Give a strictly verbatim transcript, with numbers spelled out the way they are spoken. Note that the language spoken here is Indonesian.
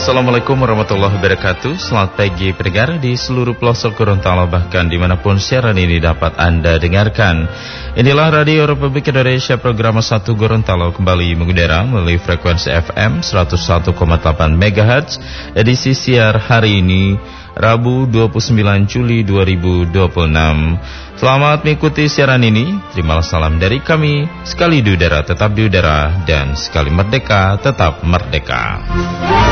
Assalamualaikum warahmatullahi wabarakatuh. Selamat pagi pendengar di seluruh pelosok Gorontalo, bahkan dimanapun siaran ini dapat Anda dengarkan. Inilah Radio Republik Indonesia, program satu Gorontalo kembali mengudara melalui frekuensi F M seratus satu koma delapan megahertz. Edisi siar hari ini Rabu dua puluh sembilan Juli dua ribu dua puluh enam. Selamat mengikuti siaran ini. Terimalah salam dari kami. Sekali di udara tetap di udara, dan sekali merdeka tetap merdeka.